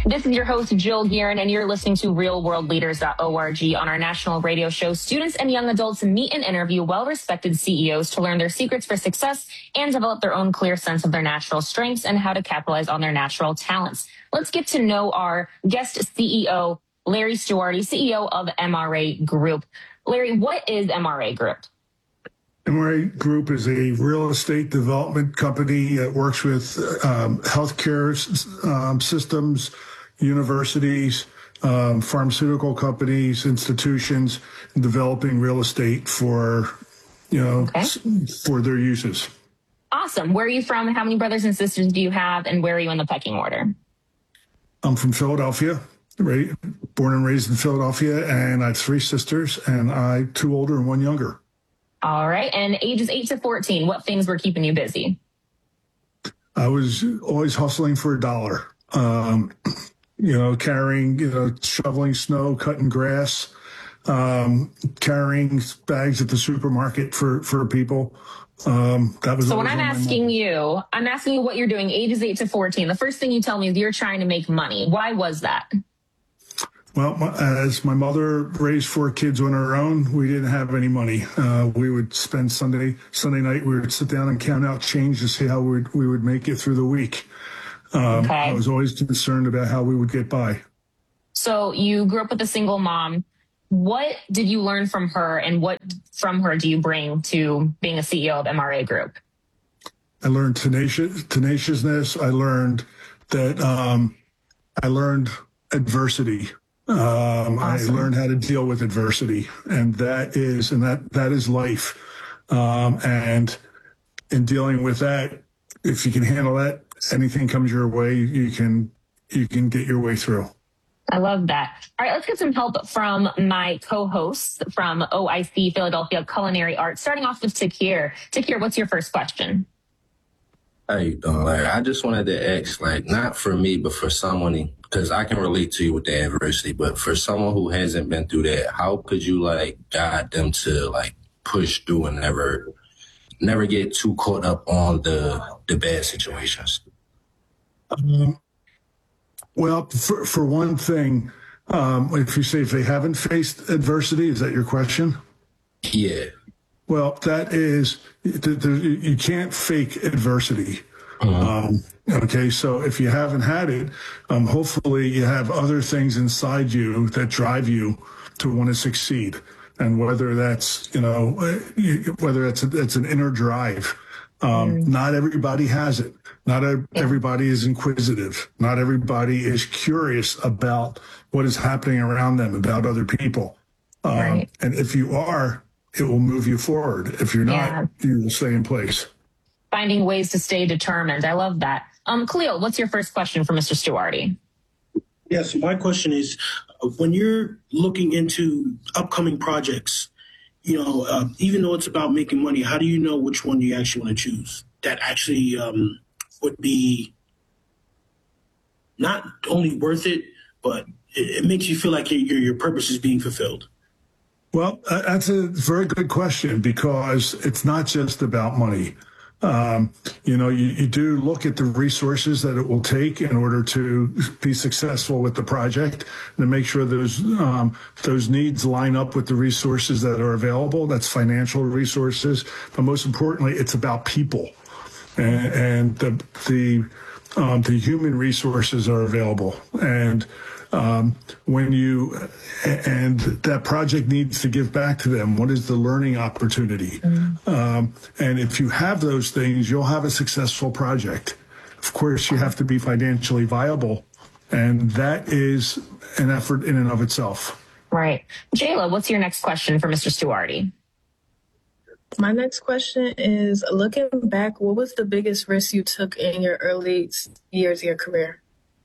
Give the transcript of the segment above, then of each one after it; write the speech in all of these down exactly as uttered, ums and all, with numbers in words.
This is your host, Jill Guerin, and you're listening to real world leaders dot org. On our national radio show, students and young adults meet and interview well-respected C E Os to learn their secrets for success and develop their own clear sense of their natural strengths and how to capitalize on their natural talents. Let's get to know our guest C E O, Larry Stuardi, C E O of M R A Group. Larry, what is M R A Group? M R A Group is a real estate development company that works with um, healthcare um, systems, universities, um, pharmaceutical companies, institutions, in developing real estate for, you know, okay. for their uses. Awesome. Where are you from? How many brothers and sisters do you have? And where are you in the pecking order? I'm from Philadelphia, right? Born and raised in Philadelphia, and I have three sisters, and I two older and one younger. All right. And ages eight to fourteen, what things were keeping you busy? I was always hustling for a dollar. Um, you know, carrying, you know, shoveling snow, cutting grass, um, carrying bags at the supermarket for, for people. Um, that was so when I'm asking you, I'm asking you what you're doing, ages eight to fourteen. The first thing you tell me is you're trying to make money. Why was that? Well, as my mother raised four kids on her own, we didn't have any money. Uh, we would spend Sunday, Sunday night, we would sit down and count out change to see how we would, we would make it through the week. Um, okay. I was always concerned about how we would get by. So you grew up with a single mom. What did you learn from her, and what from her do you bring to being a C E O of M R A Group? I learned tenacious, tenaciousness. I learned that um, I learned adversity. Um, awesome. I learned how to deal with adversity, and that is and that that is life. Um, and in dealing with that, if you can handle that, anything comes your way, you can you can get your way through. I love that. All right, let's get some help from my co-hosts from O I C Philadelphia Culinary Arts. Starting off with Takir. Takir, what's your first question? How you doing, Larry? I just wanted to ask, like, not for me, but for someone, because I can relate to you with the adversity, but for someone who hasn't been through that, how could you, like, guide them to, like, push through and never never get too caught up on the the bad situations? Um, well, for, for one thing, um, if you say if they haven't faced adversity, is that your question? Yeah. Well, that is, you can't fake adversity. Mm-hmm. Um, okay, so if you haven't had it, um, hopefully you have other things inside you that drive you to want to succeed. And whether that's, you know, whether it's, a, it's an inner drive. Um, mm. Not everybody has it. Not a, yeah. everybody is inquisitive. Not everybody is curious about what is happening around them, about other people. Um, right. And if you are, it will move you forward. If you're not, yeah. you will stay in place. Finding ways to stay determined. I love that. Um, Khalil, what's your first question for Mister Stuardi? Yes, my question is, uh, when you're looking into upcoming projects, you know, uh, even though it's about making money, how do you know which one you actually want to choose that actually um, would be not only worth it, but it, it makes you feel like your, your purpose is being fulfilled? Well, uh, that's a very good question, because it's not just about money. Um, you know, you, you do look at the resources that it will take in order to be successful with the project, and to make sure those um, those needs line up with the resources that are available. That's financial resources, but most importantly, it's about people, and, and the the um, the human resources are available. And Um, when you, and that project needs to give back to them. What is the learning opportunity? Mm-hmm. Um, and if you have those things, you'll have a successful project. Of course, you have to be financially viable, and that is an effort in and of itself. Right. Jayla, what's your next question for Mister Stuardi? My next question is, looking back, what was the biggest risk you took in your early years of your career?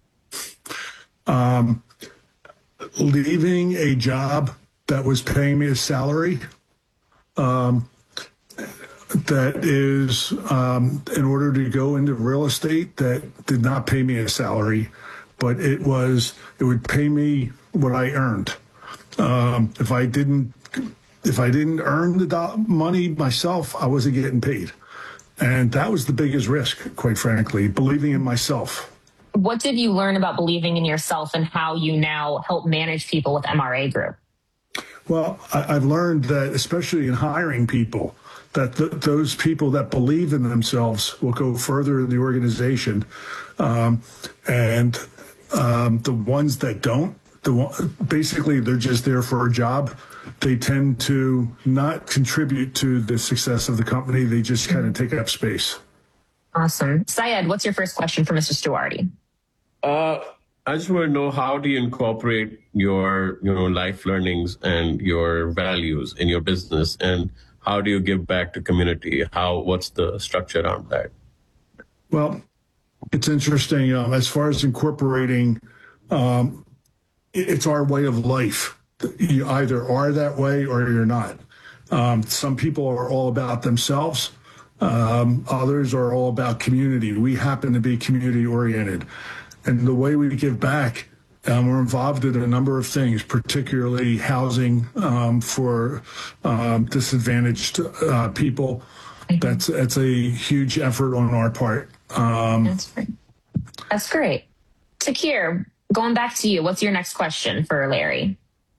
Um, leaving a job that was paying me a salary, um, that is, um, in order to go into real estate, that did not pay me a salary, but it was, it would pay me what I earned. Um, if I didn't, if I didn't earn the do- money myself, I wasn't getting paid. And that was the biggest risk, quite frankly, believing in myself. what did you learn about believing in yourself and how you now help manage people with M R A Group? Well, I, I've learned that, especially in hiring people, that th- those people that believe in themselves will go further in the organization. Um, and um, the ones that don't, the one, basically they're just there for a job. They tend to not contribute to the success of the company. They just kind of take up space. Awesome. Syed, what's your first question for Mister Stewarty? Uh, I just want to know, how do you incorporate your, you know, life learnings and your values in your business, and how do you give back to community? How, what's the structure around that? Well, it's interesting. Um, as far as incorporating, um, it, it's our way of life. You either are that way or you're not. Um, some people are all about themselves. Um, others are all about community. We happen to be community oriented. And the way we give back, um, we're involved in a number of things, particularly housing um, for um, disadvantaged uh, people. That's that's a huge effort on our part. Um, That's great. That's great. Takir, going back to you, what's your next question for Larry?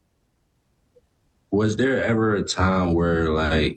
Was there ever a time where, like,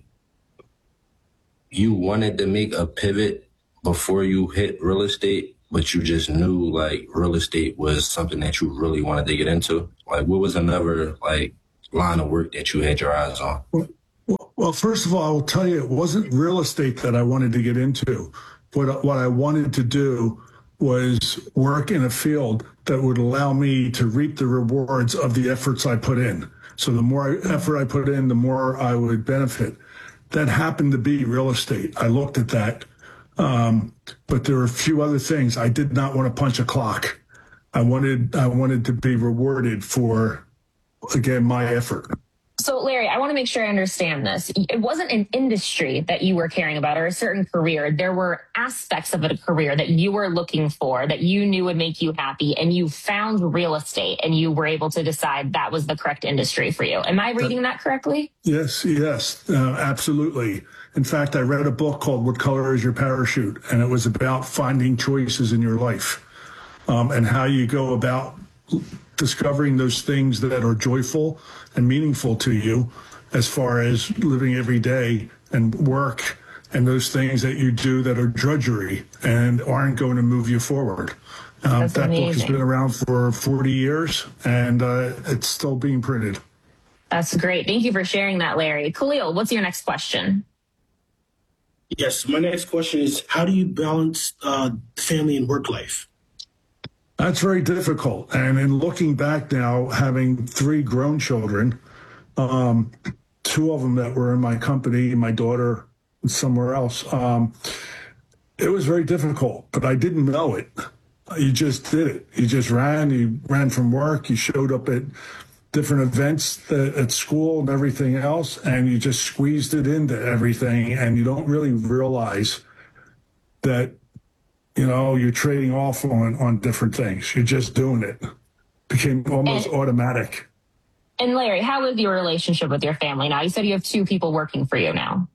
you wanted to make a pivot before you hit real estate, but you just knew, like, real estate was something that you really wanted to get into? Like, what was another, like, line of work that you had your eyes on? Well, well, first of all, I will tell you, it wasn't real estate that I wanted to get into. What, what I wanted to do was work in a field that would allow me to reap the rewards of the efforts I put in. So the more effort I put in, the more I would benefit. That happened to be real estate. I looked at that. Um, but there were a few other things. I did not want to punch a clock. I wanted, I wanted to be rewarded for, again, my effort. So, Larry, I want to make sure I understand this. It wasn't an industry that you were caring about or a certain career. There were aspects of a career that you were looking for that you knew would make you happy, and you found real estate and you were able to decide that was the correct industry for you. Am I reading that correctly? Yes, yes, uh, absolutely. In fact, I read a book called What Color is Your Parachute? And it was about finding choices in your life um, and how you go about discovering those things that are joyful and meaningful to you as far as living every day and work, and those things that you do that are drudgery and aren't going to move you forward. Um, That's that amazing. book has been around for forty years, and uh, it's still being printed. That's great. Thank you for sharing that, Larry. Khalil, what's your next question? Yes, my next question is, how do you balance uh, family and work life? That's very difficult. And in looking back now, having three grown children, um, two of them that were in my company, my daughter somewhere else, um, it was very difficult, but I didn't know it. You just did it. You just ran. You ran from work. You showed up at different events that, at school and everything else, and you just squeezed it into everything, and you don't really realize that, you know, you're trading off on, on different things. You're just doing it. Became almost and, automatic. And Larry, how is your relationship with your family now? You said you have two people working for you now.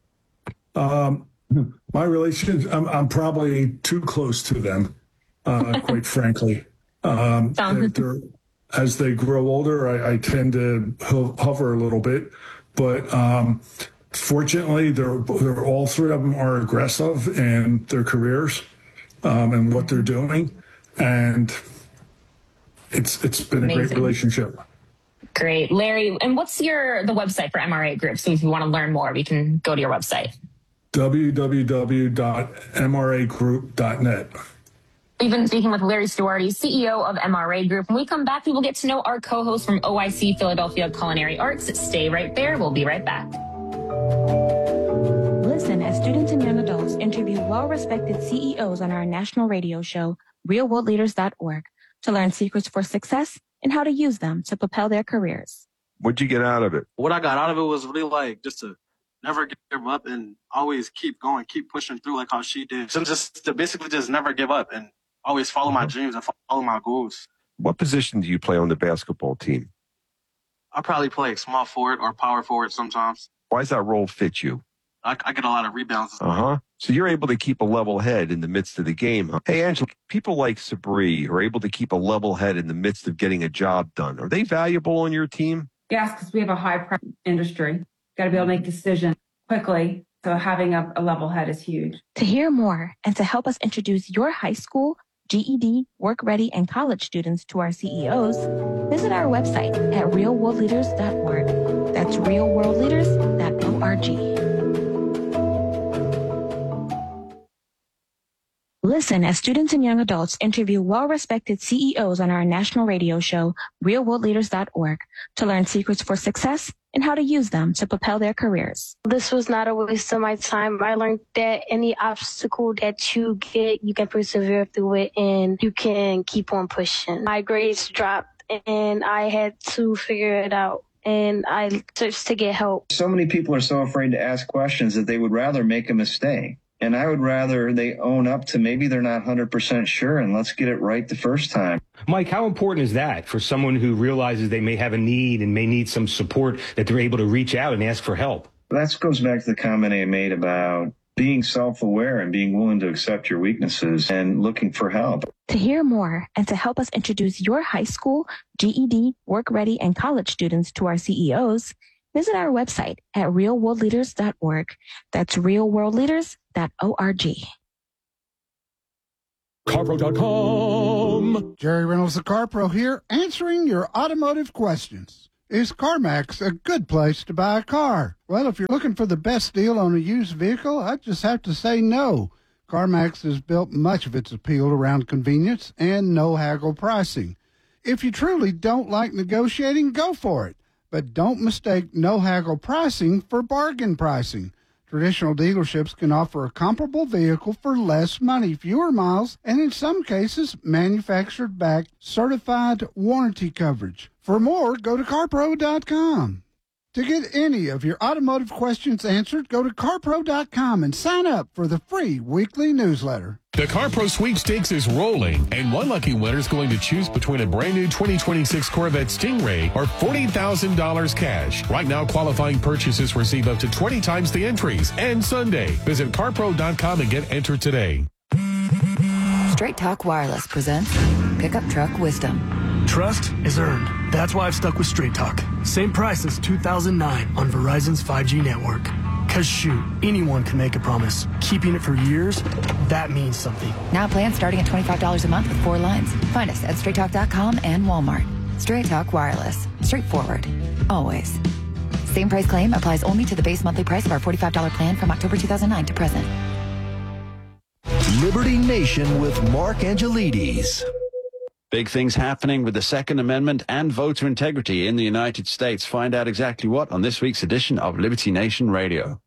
Um, my relationship, I'm, I'm probably too close to them, uh, quite frankly. Um, they're, they're, as they grow older, I, I tend to ho- hover a little bit, but um, fortunately, they're, they're all three of them are aggressive in their careers. Um, and what they're doing, and it's it's been Amazing. a great relationship. Great, Larry. And what's your the website for M R A Group? So if you want to learn more, we can go to your website. w w w dot m r a group dot net. We've been speaking with Larry Stewarty, C E O of M R A Group. When we come back, we will get to know our co-host from O I C Philadelphia Culinary Arts. Stay right there. We'll be right back. Listen as students and young adults interview well-respected C E Os on our national radio show, real world leaders dot org, to learn secrets for success and how to use them to propel their careers. What'd you get out of it? What I got out of it was really like just to never give up and always keep going, keep pushing through like how she did. So just to basically just never give up and always follow my dreams and follow my goals. What position do you play on the basketball team? I probably play small forward or power forward sometimes. Why does that role fit you? I, I get a lot of rebounds. Uh-huh. So you're able to keep a level head in the midst of the game. Huh? Hey, Angela, people like Sabri are able to keep a level head in the midst of getting a job done. Are they valuable on your team? Yes, because we have a high-pressure industry. Got to be able to make decisions quickly. So having a, a level head is huge. To hear more and to help us introduce your high school, G E D, work-ready, and college students to our C E Os, visit our website at real world leaders dot org. That's real world leaders dot org. Listen as students and young adults interview well-respected C E Os on our national radio show, real world leaders dot org, to learn secrets for success and how to use them to propel their careers. This was not a waste of my time. I learned that any obstacle that you get, you can persevere through it and you can keep on pushing. My grades dropped and I had to figure it out. And I searched to get help. So many people are so afraid to ask questions that they would rather make a mistake. And I would rather they own up to maybe they're not one hundred percent sure and let's get it right the first time. Mike, how important is that for someone who realizes they may have a need and may need some support, that they're able to reach out and ask for help? That goes back to the comment I made about being self-aware and being willing to accept your weaknesses and looking for help. To hear more and to help us introduce your high school, G E D, work-ready, and college students to our C E Os, visit our website at real world leaders dot org. That's real world leaders dot org. CarPro dot com. Jerry Reynolds, the CarPro here, answering your automotive questions. Is CarMax a good place to buy a car? Well, if you're looking for the best deal on a used vehicle, I just have to say no. CarMax has built much of its appeal around convenience and no haggle pricing. If you truly don't like negotiating, go for it. But don't mistake no haggle pricing for bargain pricing. Traditional dealerships can offer a comparable vehicle for less money, fewer miles, and in some cases, manufactured-backed, certified warranty coverage. For more, go to CarPro dot com. To get any of your automotive questions answered, go to CarPro dot com and sign up for the free weekly newsletter. The CarPro sweepstakes is rolling, and one lucky winner is going to choose between a brand new twenty twenty-six Corvette Stingray or forty thousand dollars cash. Right now, qualifying purchases receive up to twenty times the entries. And Sunday, visit CarPro dot com and get entered today. Straight Talk Wireless presents Pickup Truck Wisdom. Trust is earned. That's why I've stuck with Straight Talk. Same price as two thousand nine on Verizon's five G network. Cause shoot, anyone can make a promise. Keeping it for years, that means something. Now plans starting at twenty-five dollars a month with four lines. Find us at straight talk dot com and Walmart. Straight Talk Wireless. Straightforward. Always. Same price claim applies only to the base monthly price of our forty-five dollars plan from October two thousand nine to present. Liberty Nation with Mark Angelides. Big things happening with the Second Amendment and voter integrity in the United States. Find out exactly what on this week's edition of Liberty Nation Radio.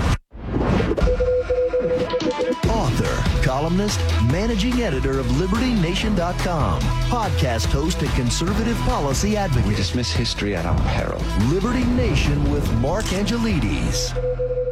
Author, columnist, managing editor of Liberty Nation dot com, podcast host and conservative policy advocate. We dismiss history at our peril. Liberty Nation with Mark Angelides.